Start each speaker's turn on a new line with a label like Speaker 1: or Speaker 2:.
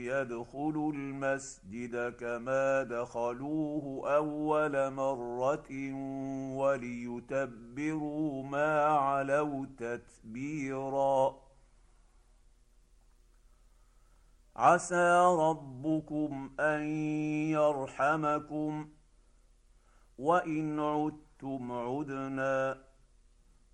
Speaker 1: يدخلوا المسجد كما دخلوه اول مره وليتبروا ما علوا تتبيرا. عسى ربكم ان يرحمكم وان عدتم عدنا